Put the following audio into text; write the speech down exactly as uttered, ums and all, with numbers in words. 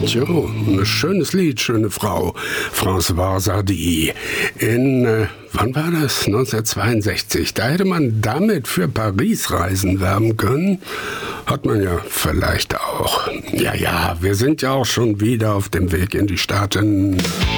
Jo, ein schönes Lied, schöne Frau. Françoise Hardy. In, äh, wann war das? neunzehnhundertzweiundsechzig. Da hätte man damit für Paris-Reisen werben können. Hat man ja vielleicht auch. Ja, ja, wir sind ja auch schon wieder auf dem Weg in die Staaten.